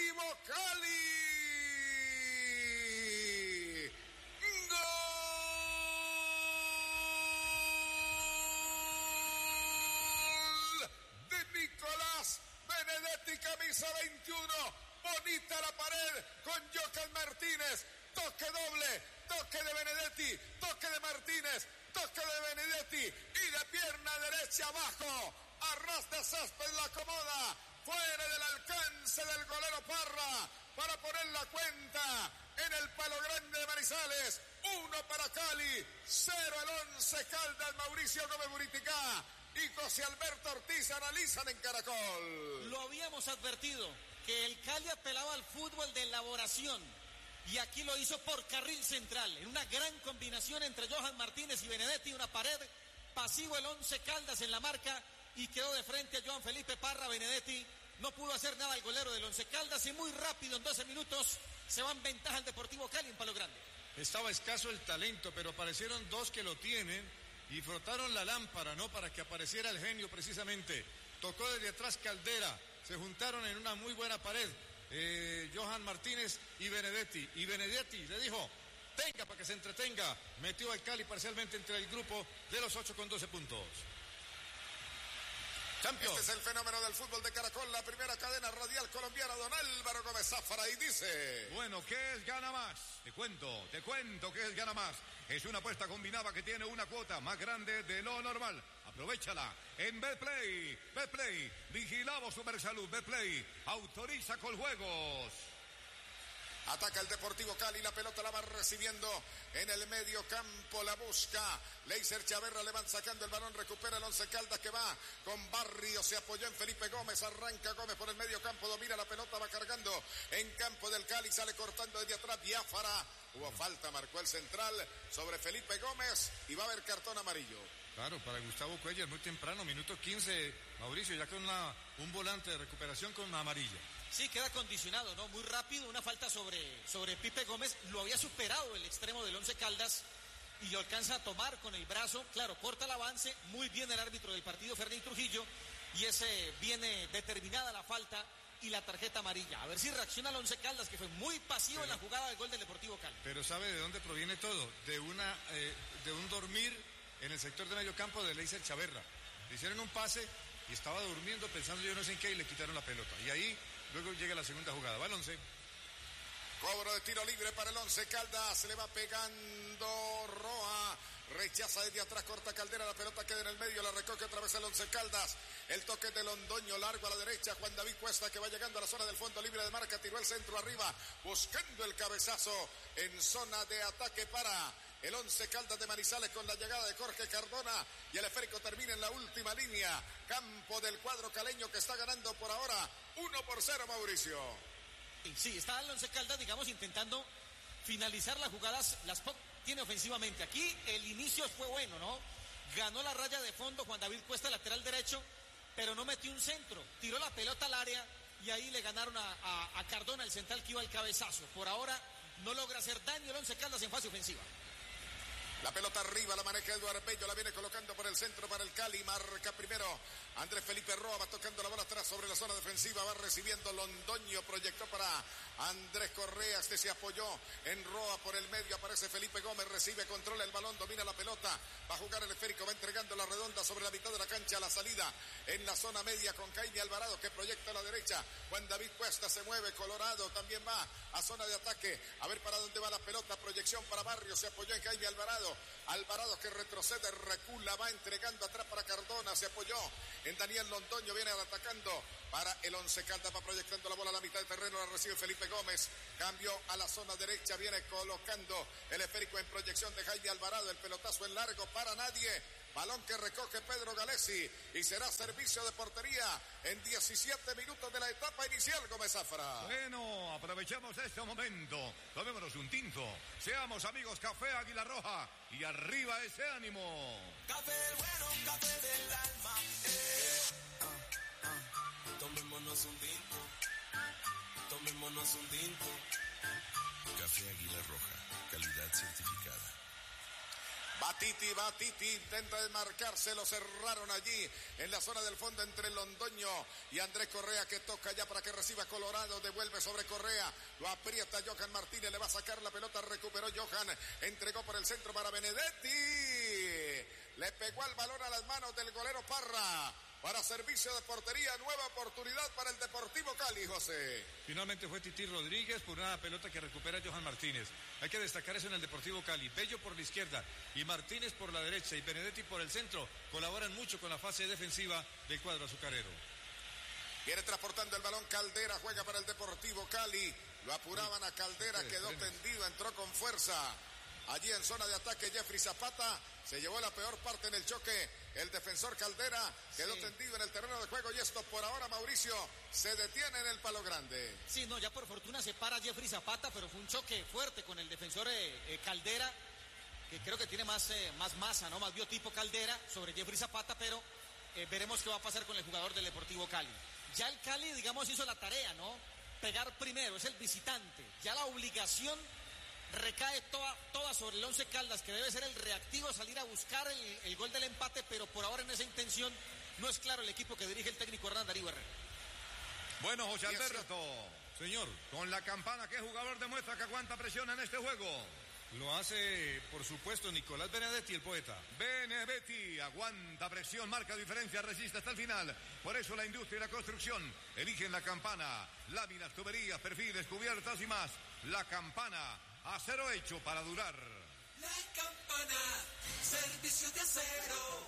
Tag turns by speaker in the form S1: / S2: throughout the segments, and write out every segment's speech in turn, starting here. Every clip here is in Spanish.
S1: Deportivo Cali. ¡Gol de Nicolás Benedetti, camisa 21! Bonita la pared con Johan Martínez. Toque doble, toque de Benedetti, toque de Martínez, toque de Benedetti y de pierna derecha abajo. Arras de césped la acomoda, fuera del alcance del golero Parra para poner la cuenta en el Palo Grande de Manizales. 1 para Cali, 0 el Once Caldas. Mauricio Gómez Buriticá y José Alberto Ortiz analizan en Caracol.
S2: Lo habíamos advertido, que el Cali apelaba al fútbol de elaboración. Y aquí lo hizo por carril central, en una gran combinación entre Johan Martínez y Benedetti, una pared, pasivo el Once Caldas en la marca y quedó de frente a Johan Felipe Parra. Benedetti no pudo hacer nada el golero del Once Caldas y muy rápido, en 12 minutos, se va en ventaja el Deportivo Cali en Palo Grande.
S3: Estaba escaso el talento, pero aparecieron dos que lo tienen y frotaron la lámpara, ¿no? Para que apareciera el genio precisamente. Tocó desde atrás Caldera, se juntaron en una muy buena pared. Johan Martínez y Benedetti. Y Benedetti le dijo, tenga para que se entretenga. Metió al Cali parcialmente entre el grupo de los 8 con 12 puntos.
S1: Campeón. Este es el fenómeno del fútbol de Caracol, la primera cadena radial colombiana, don Álvaro Gómez Zafara, y dice...
S4: Bueno, ¿qué es Gana Más? Te cuento qué es Gana Más. Es una apuesta combinada que tiene una cuota más grande de lo normal. Aprovéchala en Betplay. Betplay, vigilamos Supersalud. Betplay, autoriza con juegos.
S1: Ataca el Deportivo Cali, la pelota la va recibiendo en el medio campo, la busca Leiser Chaverra, le van sacando el balón, recupera el Once Caldas que va con Barrio, se apoyó en Felipe Gómez, arranca Gómez por el medio campo, domina la pelota, va cargando en campo del Cali, sale cortando desde atrás Biafara, hubo falta, marcó el central sobre Felipe Gómez y va a haber cartón amarillo.
S3: Claro, para Gustavo Cuellar, muy temprano, minuto 15, Mauricio, ya con un volante de recuperación con una amarilla.
S2: Sí, queda condicionado, ¿no? Muy rápido, una falta sobre Pipe Gómez, lo había superado el extremo del Once Caldas y lo alcanza a tomar con el brazo, claro, corta el avance, muy bien el árbitro del partido, Fernández Trujillo, y ese viene determinada la falta y la tarjeta amarilla. A ver si reacciona el Once Caldas, que fue muy pasivo en la jugada del gol del Deportivo Cali.
S3: Pero ¿sabe de dónde proviene todo? De un dormir en el sector de medio campo de Leiser Chaverra. Le hicieron un pase y estaba durmiendo pensando yo no sé en qué y le quitaron la pelota. Y ahí luego llega la segunda jugada. Va el Once.
S1: Cobro de tiro libre para el Once Caldas, se le va pegando Roa, rechaza desde atrás, corta Caldera, la pelota queda en el medio, la recoge otra vez el Once Caldas, el toque de Londoño, largo a la derecha, Juan David Cuesta que va llegando a la zona del fondo libre de marca, tiró el centro arriba, buscando el cabezazo en zona de ataque para el Once Caldas de Manizales con la llegada de Jorge Cardona y el esférico termina en la última línea, campo del cuadro caleño que está ganando por ahora 1-0, Mauricio.
S2: Sí, está el Once Caldas, digamos, intentando finalizar las jugadas, las tiene ofensivamente. Aquí el inicio fue bueno, ¿no? Ganó la raya de fondo Juan David Cuesta, lateral derecho, pero no metió un centro. Tiró la pelota al área y ahí le ganaron a Cardona, el central que iba al cabezazo. Por ahora no logra hacer daño el Once Caldas en fase ofensiva.
S1: La pelota arriba, la maneja Eduardo Bello, la viene colocando por el centro para el Cali, marca primero Andrés Felipe Roa, va tocando la bola atrás sobre la zona defensiva, va recibiendo Londoño, proyectó para Andrés Correa, este se apoyó en Roa por el medio, aparece Felipe Gómez, recibe, controla el balón, domina la pelota, va a jugar el esférico, va entregando la redonda sobre la mitad de la cancha, a la salida en la zona media con Jaime Alvarado que proyecta a la derecha, Juan David Cuesta se mueve, Colorado también va a zona de ataque, a ver para dónde va la pelota, proyección para Barrio, se apoyó en Jaime Alvarado que retrocede, recula, va entregando atrás para Cardona, se apoyó en Daniel Londoño, viene atacando para el Once Caldas, va proyectando la bola a la mitad del terreno, la recibe Felipe Gómez, cambio a la zona derecha, viene colocando el esférico en proyección de Jaime Alvarado, el pelotazo en largo para nadie, balón que recoge Pedro Galesi y será servicio de portería en 17 minutos de la etapa inicial, Gómez Zafra.
S4: Bueno, aprovechamos este momento, tomémonos un tinto, seamos amigos Café Águila Roja y arriba ese ánimo.
S5: Café bueno, café del alma. Tomémonos un tinto. Tomémonos un tinto.
S6: Café Águila Roja, calidad certificada.
S1: Batiti intenta desmarcarse, lo cerraron allí en la zona del fondo entre Londoño y Andrés Correa, que toca ya para que reciba Colorado, devuelve sobre Correa, lo aprieta Johan Martínez, le va a sacar la pelota, recuperó Johan, entregó por el centro para Benedetti, le pegó el balón a las manos del golero Parra. Para servicio de portería, nueva oportunidad para el Deportivo Cali, José.
S3: Finalmente fue Titi Rodríguez por una pelota que recupera Johan Martínez. Hay que destacar eso en el Deportivo Cali. Bello por la izquierda y Martínez por la derecha y Benedetti por el centro. Colaboran mucho con la fase defensiva del cuadro azucarero.
S1: Viene transportando el balón Caldera, juega para el Deportivo Cali. Lo apuraban a Caldera, quedó tendido, entró con fuerza. Allí en zona de ataque Jeffrey Zapata se llevó la peor parte en el choque. El defensor Caldera quedó tendido en el terreno de juego y esto por ahora, Mauricio, se detiene en el palo grande.
S2: Sí, no, ya por fortuna se para Jeffrey Zapata, pero fue un choque fuerte con el defensor Caldera, que creo que tiene más masa, ¿no? Más biotipo Caldera sobre Jeffrey Zapata, pero veremos qué va a pasar con el jugador del Deportivo Cali. Ya el Cali, digamos, hizo la tarea, ¿no? Pegar primero, es el visitante. Ya la obligación recae toda sobre el Once Caldas, que debe ser el reactivo, salir a buscar el gol del empate, pero por ahora en esa intención no es claro el equipo que dirige el técnico Hernán Darío Herrera.
S4: Bueno, José Alberto,
S3: señor,
S4: con la campana, ¿qué jugador demuestra que aguanta presión en este juego?
S3: Lo hace, por supuesto, Nicolás Benedetti, el poeta.
S4: Benedetti aguanta presión, marca diferencia, resiste hasta el final. Por eso la industria y la construcción eligen la campana. Láminas, tuberías, perfiles, cubiertas y más. La campana, acero hecho para durar.
S5: La campana, servicio de acero.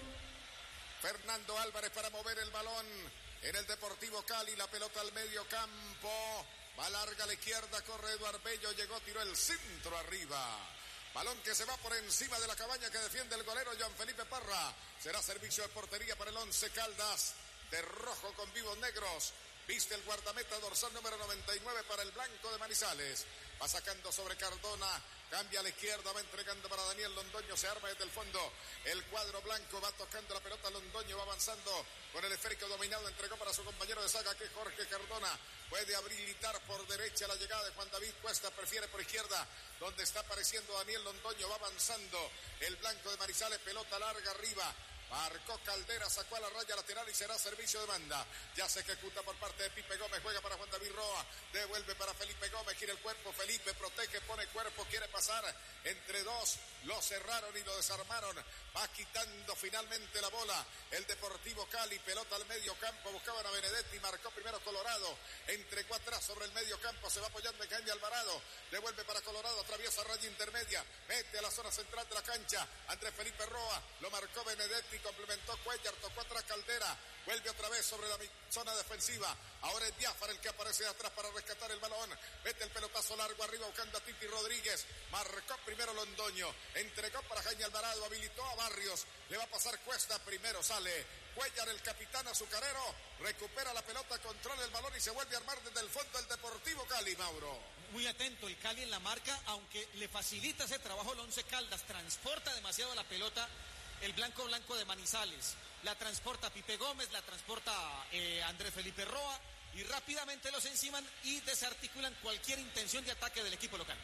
S1: Fernando Álvarez para mover el balón en el Deportivo Cali, la pelota al medio campo. Va larga a la izquierda, corre Eduardo Bello, llegó, tiró el centro arriba. Balón que se va por encima de la cabaña que defiende el golero Joan Felipe Parra. Será servicio de portería para el Once Caldas, de rojo con vivos negros. Viste el guardameta dorsal número 99 para el blanco de Manizales. Va sacando sobre Cardona, cambia a la izquierda, va entregando para Daniel Londoño, se arma desde el fondo. El cuadro blanco va tocando la pelota, Londoño va avanzando con el esférico dominado, entregó para su compañero de saga que es Jorge Cardona. Puede habilitar por derecha la llegada de Juan David Cuesta, prefiere por izquierda, donde está apareciendo Daniel Londoño, va avanzando el blanco de Manizales, pelota larga arriba. Marcó Caldera, sacó a la raya lateral y será servicio de banda. Ya se ejecuta por parte de Pipe Gómez, juega para Juan David Roa, devuelve para Felipe Gómez, gira el cuerpo, Felipe protege, pone cuerpo, quiere pasar entre dos, lo cerraron y lo desarmaron. Va quitando finalmente la bola el Deportivo Cali, pelota al medio campo, buscaban a Benedetti, marcó primero Colorado, entregó atrás sobre el medio campo, se va apoyando en Jaime Alvarado, devuelve para Colorado, atraviesa raya intermedia, mete a la zona central de la cancha, Andrés Felipe Roa, lo marcó Benedetti, complementó Cuellar, tocó atrás Caldera, vuelve otra vez sobre la zona defensiva, ahora es Biafara el que aparece de atrás para rescatar el balón, mete el pelotazo largo arriba buscando a Titi Rodríguez, marcó primero Londoño, entregó para Jaime Alvarado, habilitó a Barrios, le va a pasar Cuesta, primero sale Cuellar, el capitán azucarero, recupera la pelota, controla el balón y se vuelve a armar desde el fondo el Deportivo Cali, Mauro.
S2: Muy atento el Cali en la marca, aunque le facilita ese trabajo el Once Caldas, transporta demasiado la pelota el blanco de Manizales, la transporta Pipe Gómez, la transporta Andrés Felipe Roa y rápidamente los enciman y desarticulan cualquier intención de ataque del equipo local.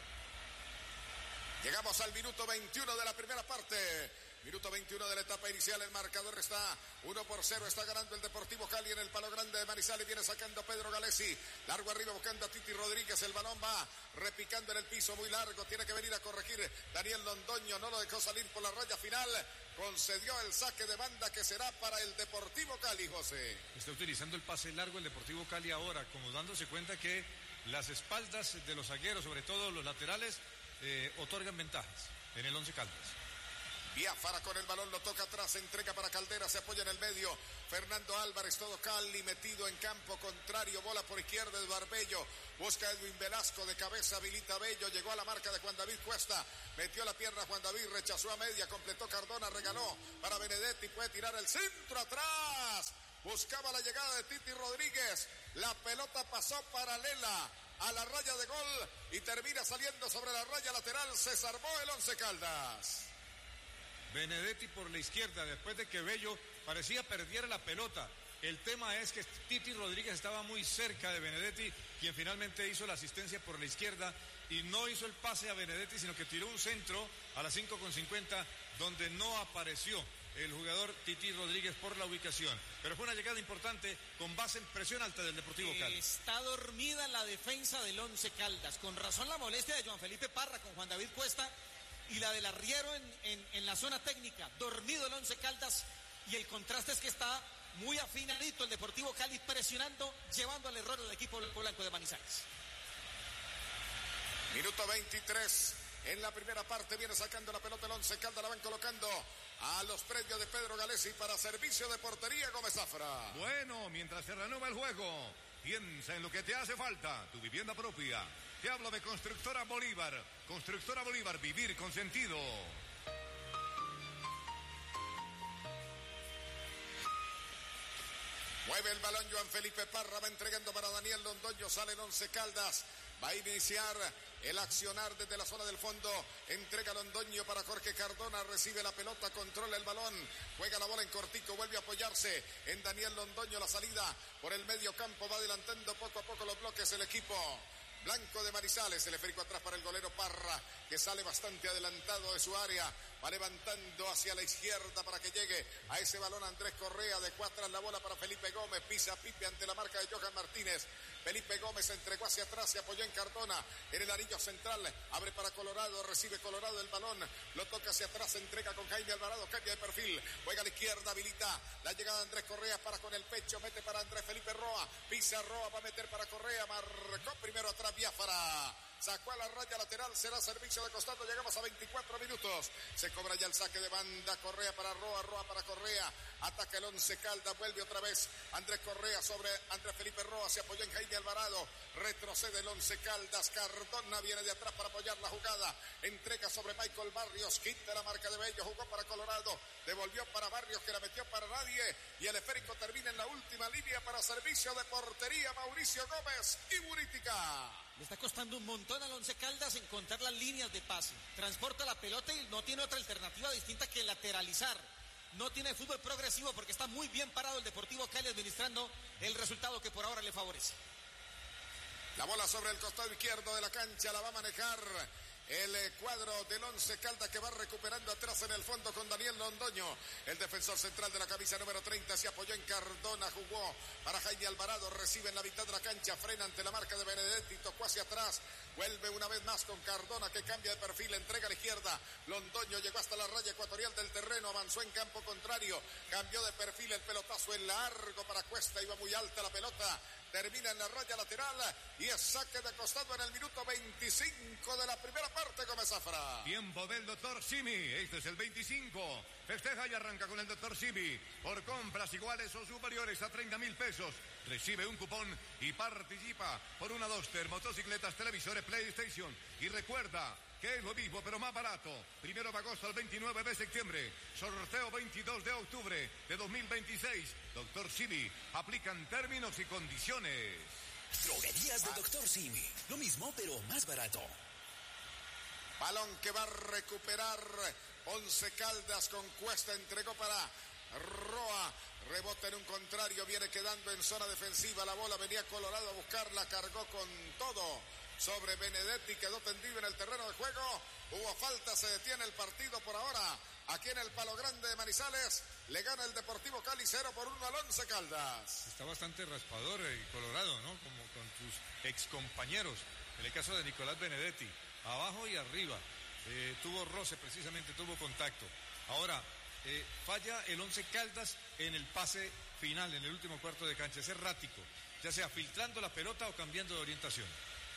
S1: Llegamos al minuto 21 de la primera parte. Minuto 21 de la etapa inicial, el marcador está 1-0, está ganando el Deportivo Cali en el palo grande de Manizales, viene sacando Pedro Galesi, largo arriba buscando a Titi Rodríguez, el balón va repicando en el piso muy largo, tiene que venir a corregir Daniel Londoño, no lo dejó salir por la raya final, concedió el saque de banda que será para el Deportivo Cali, José.
S3: Está utilizando el pase largo el Deportivo Cali ahora, como dándose cuenta que las espaldas de los zagueros, sobre todo los laterales, otorgan ventajas en el Once Caldas.
S1: Biafara con el balón, lo toca atrás, entrega para Caldera, se apoya en el medio, Fernando Álvarez, todo Cali metido en campo contrario, bola por izquierda, Eduardo Bello, busca a Edwin Velasco de cabeza, habilita Bello, llegó a la marca de Juan David Cuesta, metió la pierna Juan David, rechazó a media, completó Cardona, regaló para Benedetti, puede tirar el centro atrás, buscaba la llegada de Titi Rodríguez, la pelota pasó paralela a la raya de gol y termina saliendo sobre la raya lateral, se salvó el Once Caldas.
S3: Benedetti por la izquierda, después de que Bello parecía perder la pelota. El tema es que Titi Rodríguez estaba muy cerca de Benedetti, quien finalmente hizo la asistencia por la izquierda y no hizo el pase a Benedetti, sino que tiró un centro a las 5:50 donde no apareció el jugador Titi Rodríguez por la ubicación. Pero fue una llegada importante con base en presión alta del Deportivo Cali.
S2: Está dormida la defensa del Once Caldas. Con razón la molestia de Joan Felipe Parra con Juan David Cuesta y la del arriero en la zona técnica. Dormido el Once Caldas y el contraste es que está muy afinadito el Deportivo Cali presionando, llevando al error al equipo blanco de Manizales.
S1: Minuto 23. En la primera parte viene sacando la pelota el Once Caldas, la van colocando a los predios de Pedro Galesi para servicio de portería Gómez Zafra.
S4: Bueno, mientras se reanuda el juego, piensa en lo que te hace falta, tu vivienda propia. Te hablo de Constructora Bolívar. Constructora Bolívar, vivir con sentido.
S1: Mueve el balón Joan Felipe Parra, va entregando para Daniel Londoño, sale el Once Caldas. Va a iniciar el accionar desde la zona del fondo. Entrega Londoño para Jorge Cardona. Recibe la pelota, controla el balón. Juega la bola en cortico, vuelve a apoyarse en Daniel Londoño. La salida por el medio campo. Va adelantando poco a poco los bloques el equipo blanco de Manizales. El esférico atrás para el golero Parra, que sale bastante adelantado de su área. Va levantando hacia la izquierda para que llegue a ese balón Andrés Correa. De cuatro la bola para Felipe Gómez. Pisa Pipe ante la marca de Johan Martínez. Felipe Gómez entregó hacia atrás, se apoyó en Cardona, en el anillo central, abre para Colorado, recibe Colorado el balón, lo toca hacia atrás, entrega con Jaime Alvarado, cambia de perfil, juega a la izquierda, habilita la llegada de Andrés Correa, para con el pecho, mete para Andrés Felipe Roa, pisa Roa, va a meter para Correa, marcó primero atrás Biafara. Sacó a la raya lateral, será servicio de costado, llegamos a 24 minutos. Se cobra ya el saque de banda, Correa para Roa, Roa para Correa. Ataca el Once Caldas, vuelve otra vez Andrés Correa sobre Andrés Felipe Roa, se apoyó en Jaime Alvarado. Retrocede el Once Caldas, Cardona viene de atrás para apoyar la jugada. Entrega sobre Michael Barrios, quita la marca de Bello, jugó para Colorado. Devolvió para Barrios, que la metió para nadie. Y el esférico termina en la última línea para servicio de portería Mauricio Gómez y Burítica.
S2: Le está costando un montón al Once Caldas encontrar las líneas de pase. Transporta la pelota y no tiene otra alternativa distinta que lateralizar. No tiene fútbol progresivo porque está muy bien parado el Deportivo Cali administrando el resultado que por ahora le favorece.
S1: La bola sobre el costado izquierdo de la cancha la va a manejar el cuadro del Once Caldas, que va recuperando atrás en el fondo con Daniel Londoño. El defensor central de la camisa número 30 se apoyó en Cardona, jugó para Jaime Alvarado, recibe en la mitad de la cancha, frena ante la marca de Benedetti, tocó hacia atrás, vuelve una vez más con Cardona, que cambia de perfil, entrega a la izquierda. Londoño llegó hasta la raya ecuatorial del terreno, avanzó en campo contrario, cambió de perfil, el pelotazo en largo para Cuesta, iba muy alta la pelota. Termina en la raya lateral y es saque de costado en el minuto 25 de la primera parte, Gómez Zafra.
S4: Tiempo del Dr. Simi, este es el 25. Festeja y arranca con el Dr. Simi. Por compras iguales o superiores a 30,000 pesos, recibe un cupón y participa por 1, 2 motocicletas, televisores, PlayStation. Y recuerda que es lo mismo pero más barato. 1 de agosto al 29 de septiembre. Sorteo 22 de octubre de 2026. Dr. Simi. Aplican términos y condiciones.
S6: Droguerías de Dr. Simi. Lo mismo pero más barato.
S1: Balón que va a recuperar Once Caldas con Cuesta, entregó para Roa. Rebota en un contrario, viene quedando en zona defensiva. La bola venía Colorado a buscarla, cargó con todo sobre Benedetti, quedó tendido en el terreno de juego. Hubo falta, se detiene el partido por ahora. Aquí en el Palo Grande de Manizales le gana el Deportivo Cali 0-1 al Once Caldas.
S3: Está bastante raspador Colorado, ¿no? Como con sus excompañeros. En el caso de Nicolás Benedetti, abajo y arriba. Tuvo roce precisamente, tuvo contacto. Ahora, falla el Once Caldas en el pase final, en el último cuarto de cancha. Es errático, ya sea filtrando la pelota o cambiando de orientación.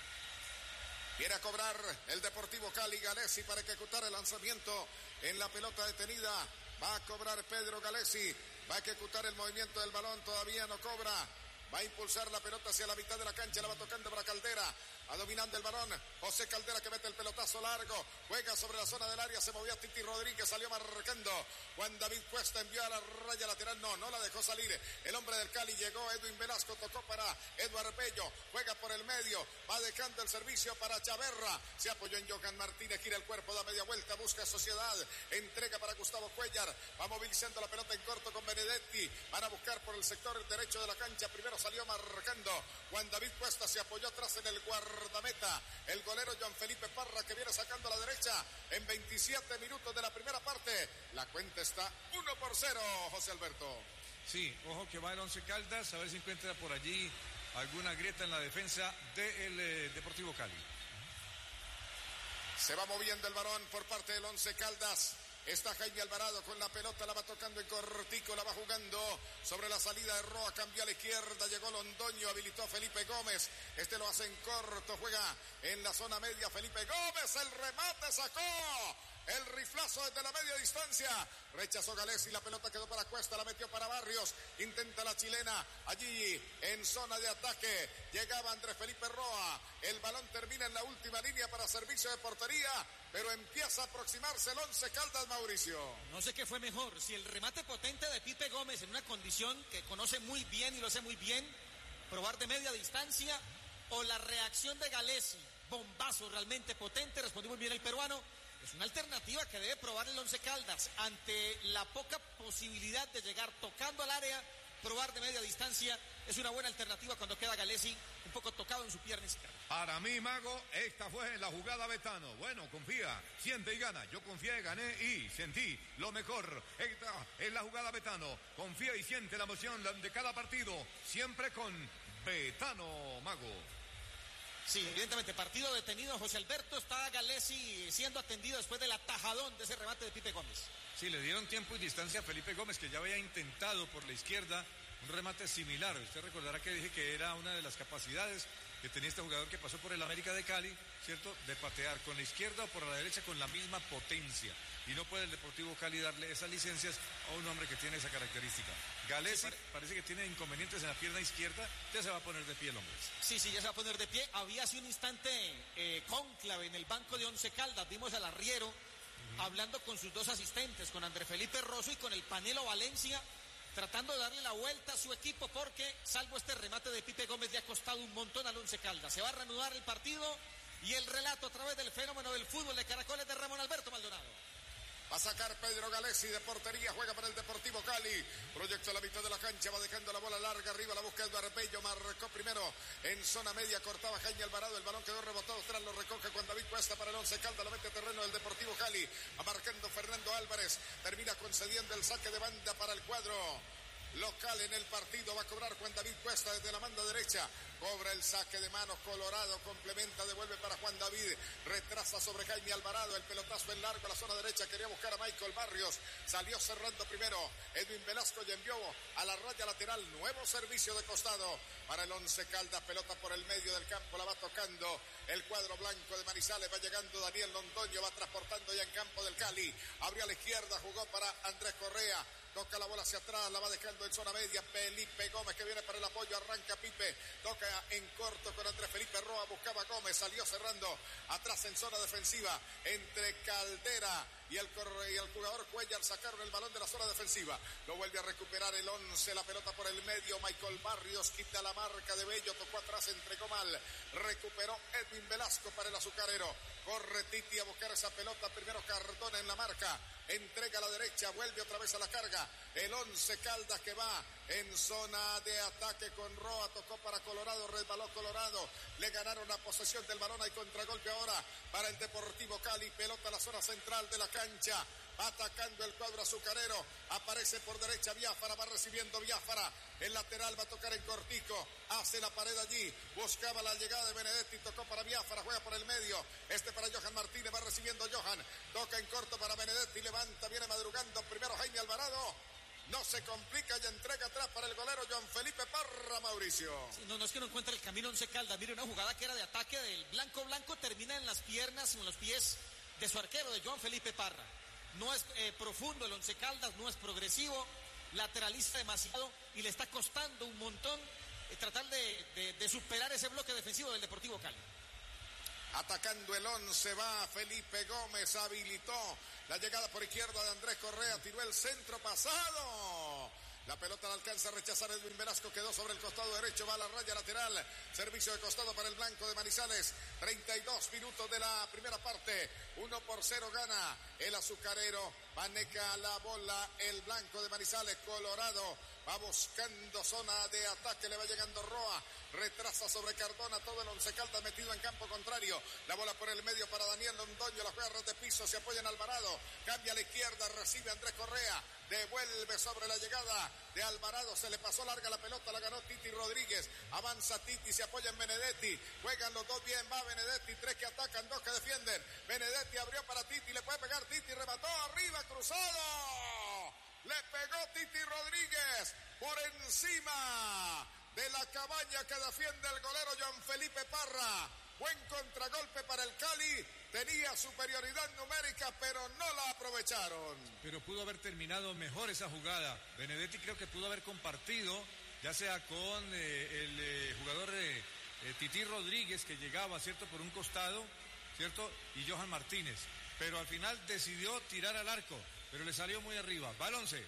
S1: Viene a cobrar el Deportivo Cali, Galesi para ejecutar el lanzamiento en la pelota detenida. Va a cobrar Pedro Galesi, va a ejecutar el movimiento del balón, todavía no cobra. Va a impulsar la pelota hacia la mitad de la cancha, la va tocando para Caldera. Va dominando el balón, José Caldera, que mete el pelotazo largo, juega sobre la zona del área, se movió Titi Rodríguez, salió marcando. Juan David Cuesta envió a la raya lateral, no la dejó salir. El hombre del Cali llegó, Edwin Velasco tocó para para Eduardo Bello, juega por el medio, va dejando el servicio para Chaverra, se apoyó en Johan Martínez, gira el cuerpo, da media vuelta, busca Sociedad, entrega para Gustavo Cuellar, va movilizando la pelota en corto con Benedetti, van a buscar por el sector derecho de la cancha, primero salió marcando Juan David Cuesta, se apoyó atrás en el guardameta, el golero Juan Felipe Parra que viene sacando a la derecha en 27 minutos de la primera parte, la cuenta está 1-0, José Alberto.
S3: Sí, ojo que va el Once Caldas, a ver si encuentra por allí alguna grieta en la defensa del Deportivo Cali.
S1: Se va moviendo el varón por parte del Once Caldas. Está Jaime Alvarado con la pelota, la va tocando en cortico, la va jugando sobre la salida de Roa, cambió a la izquierda, llegó Londoño, habilitó a Felipe Gómez, este lo hace en corto, juega en la zona media Felipe Gómez, el remate sacó, el riflazo desde la media distancia, rechazó Galesi, la pelota quedó para Cuesta, la metió para Barrios, intenta la chilena, allí en zona de ataque, llegaba Andrés Felipe Roa, el balón termina en la última línea para servicio de portería, pero empieza a aproximarse el Once Caldas, Mauricio.
S2: No sé qué fue mejor, si el remate potente de Pipe Gómez en una condición que conoce muy bien y lo hace muy bien, probar de media distancia, o la reacción de Galesi, bombazo realmente potente, respondió muy bien el peruano. Es una alternativa que debe probar el Once Caldas ante la poca posibilidad de llegar tocando al área, probar de media distancia es una buena alternativa cuando queda Galesi un poco tocado en su pierna izquierda.
S4: Para mí, Mago, esta fue la jugada Betano. Bueno, confía, siente y gana. Yo confié, gané y sentí lo mejor. Esta es la jugada Betano. Confía y siente la emoción de cada partido. Siempre con Betano, Mago.
S2: Sí, evidentemente, partido detenido. José Alberto, está Galesi siendo atendido después del atajadón de ese remate de Pipe Gómez.
S3: Sí, le dieron tiempo y distancia a Felipe Gómez, que ya había intentado por la izquierda un remate similar. Usted recordará que dije que era una de las capacidades que tenía este jugador que pasó por el América de Cali, ¿cierto? De patear con la izquierda o por la derecha con la misma potencia. Y no puede el Deportivo Cali darle esas licencias a un hombre que tiene esa característica. Galesi parece que tiene inconvenientes en la pierna izquierda, ya se va a poner de pie el hombre.
S2: Sí, ya se va a poner de pie. Había hace un instante cónclave en el banco de Once Caldas. Vimos al arriero hablando con sus dos asistentes, con Andrés Felipe Rosso y con el Panelo Valencia, tratando de darle la vuelta a su equipo porque, salvo este remate de Pipe Gómez, le ha costado un montón al Once Caldas. Se va a reanudar el partido y el relato a través del fenómeno del fútbol de Caracoles de Ramón Alberto Maldonado.
S1: Va a sacar Pedro Galesi de portería, juega para el Deportivo Cali, proyecta la mitad de la cancha, va dejando la bola larga arriba, la busca Eduardo Bello, marcó primero en zona media, cortaba Jaime Alvarado, el balón quedó rebotado, tras lo recoge Juan David Cuesta para el Once Caldas, la mete a terreno del Deportivo Cali, va marcando Fernando Álvarez, termina concediendo el saque de banda para el cuadro local en el partido, va a cobrar Juan David Cuesta desde la banda derecha, cobra el saque de manos, Colorado complementa, devuelve para Juan David, retrasa sobre Jaime Alvarado, el pelotazo en largo a la zona derecha, quería buscar a Michael Barrios, salió cerrando primero Edwin Velasco y envió a la raya lateral, nuevo servicio de costado para el Once Caldas, pelota por el medio del campo, la va tocando el cuadro blanco de Manizales, va llegando Daniel Londoño, va transportando ya en campo del Cali, abrió a la izquierda, jugó para Andrés Correa, toca la bola hacia atrás, la va dejando en zona media, Felipe Gómez que viene para el apoyo, arranca Pipe, toca en corto con Andrés Felipe Roa, buscaba Gómez, salió cerrando atrás en zona defensiva, entre Caldera y el jugador Cuellar sacaron el balón de la zona defensiva, lo vuelve a recuperar el Once, la pelota por el medio, Michael Barrios quita la marca de Bello, tocó atrás, entregó mal, recuperó Edwin Velasco para el azucarero, corre Titi a buscar esa pelota, primero Cardona en la marca, entrega a la derecha, vuelve otra vez a la carga, el Once Caldas que va en zona de ataque con Roa, tocó para Colorado, resbaló Colorado, le ganaron la posesión del balón, hay contragolpe ahora para el Deportivo Cali, pelota a la zona central de la cancha, va atacando el cuadro azucarero, aparece por derecha Biafara, va recibiendo Biafara, el lateral va a tocar en cortico, hace la pared allí, buscaba la llegada de Benedetti, tocó para Biafara, juega por el medio, para Johan Martínez, va recibiendo Johan, toca en corto para Benedetti, levanta, viene madrugando primero Jaime Alvarado, no se complica y entrega atrás para el golero Juan Felipe Parra, Mauricio.
S2: Sí, no es que no encuentre el camino Once Caldas, mire, una jugada que era de ataque del blanco, termina en las piernas, en los pies de su arquero, de Juan Felipe Parra. No es profundo el Once Caldas, no es progresivo, lateraliza demasiado y le está costando un montón tratar de superar ese bloque defensivo del Deportivo Cali.
S1: Atacando el Once va Felipe Gómez, habilitó la llegada por izquierda de Andrés Correa, tiró el centro pasado. La pelota la alcanza a rechazar Edwin Velasco, quedó sobre el costado derecho, va a la raya lateral. Servicio de costado para el blanco de Manizales. 32 minutos de la primera parte. 1-0 gana el azucarero. Maneja la bola el blanco de Manizales. Colorado va buscando zona de ataque, le va llegando Roa. Retrasa sobre Cardona, todo el Once Caldas metido en campo contrario. La bola por el medio para Daniel Londoño, la juega de piso, se apoya en Alvarado. Cambia a la izquierda, recibe Andrés Correa. Devuelve sobre la llegada de Alvarado, se le pasó larga la pelota, la ganó Titi Rodríguez. Avanza Titi, se apoya en Benedetti. Juegan los dos bien, va Benedetti. 3 que atacan, 2 que defienden. Benedetti abrió para Titi, le puede pegar Titi, remató arriba, cruzado. Le pegó Titi Rodríguez por encima de la cabaña que defiende el golero John Felipe Parra. Buen contragolpe para el Cali. Tenía superioridad numérica, pero no la aprovecharon.
S3: Pero pudo haber terminado mejor esa jugada. Benedetti creo que pudo haber compartido, ya sea con el jugador Titi Rodríguez, que llegaba, ¿cierto?, por un costado, ¿cierto?, y Johan Martínez. Pero al final decidió tirar al arco, pero le salió muy arriba. Va el 11.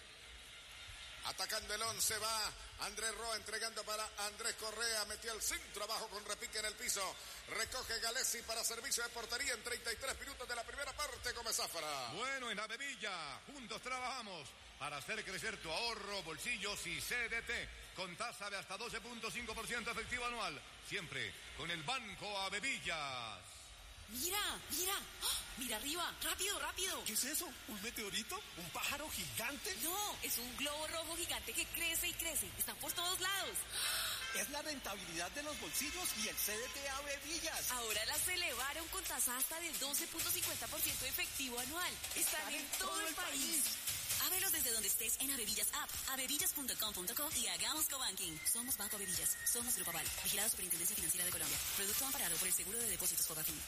S1: Atacando el 11 va Andrés Roa, entregando para Andrés Correa, metió el centro abajo con repique en el piso, recoge Galesi para servicio de portería en 33 minutos de la primera parte. Gómez Zafra.
S4: Bueno, en Avevilla, juntos trabajamos para hacer crecer tu ahorro, bolsillos y CDT, con tasa de hasta 12.5% efectivo anual, siempre con el Banco Avevillas.
S7: Mira, mira, ¡oh! Mira arriba, rápido, rápido.
S6: ¿Qué es eso? ¿Un meteorito? ¿Un pájaro gigante?
S7: No, es un globo rojo gigante que crece y crece. Están por todos lados.
S6: Es la rentabilidad de los bolsillos y el CDT Avevillas.
S7: Ahora las elevaron con tasa hasta del 12.50% efectivo anual. Están en todo el país. Ábrelos desde donde estés en Avevillas App, avevillas.com.co y hagamos cobanking. Somos Banco Avevillas, somos Grupo Aval, vigilado Superintendencia Financiera de Colombia. Producto amparado por el Seguro de Depósitos Fogafín.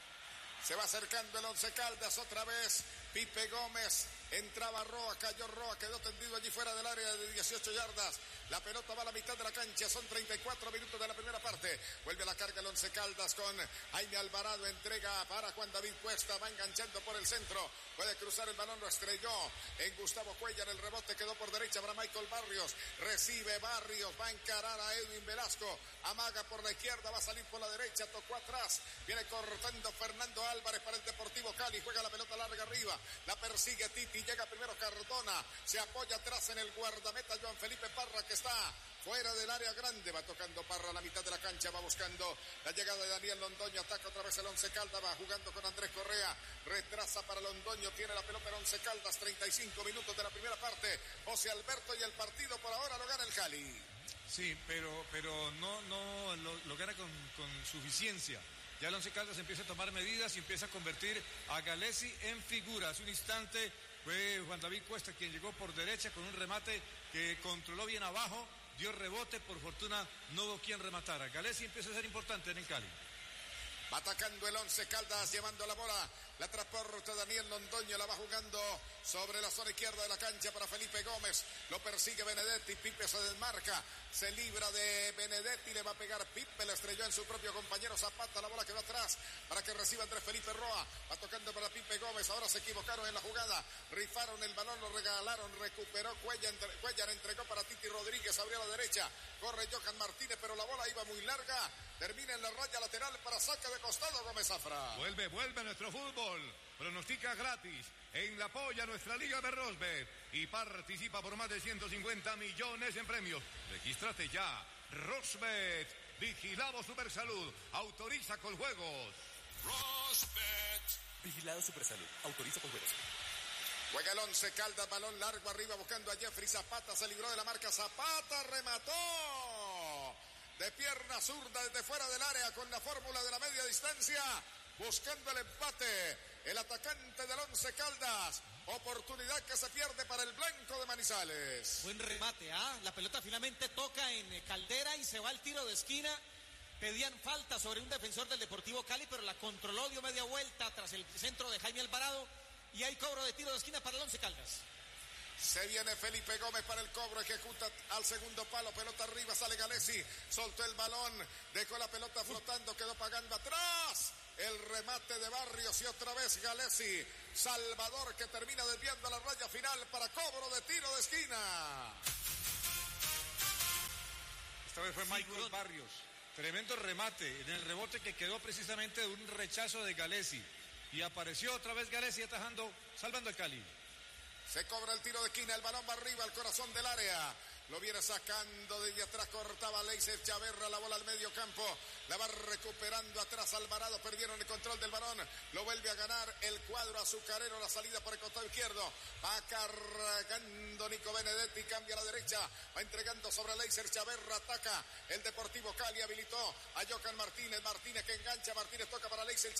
S1: Se va acercando el Once Caldas otra vez. Pipe Gómez, entraba Roa, cayó Roa, quedó tendido allí fuera del área de 18 yardas. La pelota va a la mitad de la cancha, son 34 minutos de la primera parte. Vuelve a la carga el Once Caldas con Jaime Alvarado, entrega para Juan David Cuesta, va enganchando por el centro, puede cruzar el balón, lo estrelló en Gustavo Cuellar, el rebote quedó por derecha para Michael Barrios, recibe Barrios, va a encarar a Edwin Velasco, amaga por la izquierda, va a salir por la derecha, tocó atrás, viene cortando Fernando Álvarez para el Deportivo Cali, juega la pelota larga arriba, la persigue Titi, llega primero Cardona, se apoya atrás en el guardameta Joan Felipe Parra, que está fuera del área grande, va tocando Parra a la mitad de la cancha, va buscando la llegada de Daniel Londoño, ataca otra vez el Once Caldas, va jugando con Andrés Correa, retrasa para Londoño, tiene la pelota el Once Caldas, 35 minutos de la primera parte, José Alberto, y el partido por ahora lo gana el Cali.
S3: Sí, pero no lo gana con suficiencia. Ya el Once Caldas empieza a tomar medidas y empieza a convertir a Galesi en figura. Hace un instante fue Juan David Cuesta quien llegó por derecha con un remate que controló bien abajo, dio rebote, por fortuna no hubo quien rematara. Galesi empieza a ser importante en el Cali.
S1: Va atacando el Once Caldas, llevando la bola, la transporta Daniel Londoño, la va jugando sobre la zona izquierda de la cancha para Felipe Gómez, lo persigue Benedetti, Pipe se desmarca, se libra de Benedetti, le va a pegar Pipe, le estrelló en su propio compañero Zapata, la bola quedó atrás para que reciba Andrés Felipe Roa, va tocando para Pipe Gómez, ahora se equivocaron en la jugada, rifaron el balón, lo regalaron, recuperó Cuellar, entregó para Titi Rodríguez, abrió a la derecha, corre Johan Martínez, pero la bola iba muy larga, termina en la raya lateral para saque de costado Gómez Zafra.
S4: Vuelve nuestro fútbol. Pronostica gratis en la polla nuestra Liga de Rosbet y participa por más de 150 millones en premios. Regístrate ya. Rosbet, vigilado Supersalud, autoriza con juegos.
S6: Rosbet. Vigilado Supersalud, autoriza con juegos.
S1: Juega el Once Caldas, balón largo arriba buscando a Jeffrey Zapata, se libró de la marca Zapata, remató de pierna zurda desde fuera del área con la fórmula de la media distancia, buscando el empate, el atacante del Once Caldas, oportunidad que se pierde para el blanco de Manizales.
S2: Buen remate, la pelota finalmente toca en Caldera y se va al tiro de esquina. Pedían falta sobre un defensor del Deportivo Cali, pero la controló, dio media vuelta tras el centro de Jaime Alvarado y hay cobro de tiro de esquina para el Once Caldas.
S1: Se viene Felipe Gómez para el cobro, ejecuta al segundo palo, pelota arriba, sale Galesi, soltó el balón, dejó la pelota flotando, quedó pagando atrás, el remate de Barrios y otra vez Galesi, Salvador que termina desviando la raya final para cobro de tiro de esquina.
S3: esta vez fue Michael Barrios. Tremendo remate en el rebote que quedó precisamente de un rechazo de Galesi. Y apareció otra vez Galesi atajando, salvando el Cali.
S1: Se cobra el tiro de esquina, el balón va arriba al corazón del área. Lo viene sacando desde atrás, cortaba Leiser Chaverra, la bola al medio campo. La va recuperando atrás Alvarado, perdieron el control del balón. Lo vuelve a ganar el cuadro azucarero, la salida por el costado izquierdo. Va cargando Nico Benedetti, cambia a la derecha. Va entregando sobre Leiser Chaverra, ataca el Deportivo Cali, habilitó a Johan Martínez. Martínez que engancha, Martínez toca para Leiser Chaverra.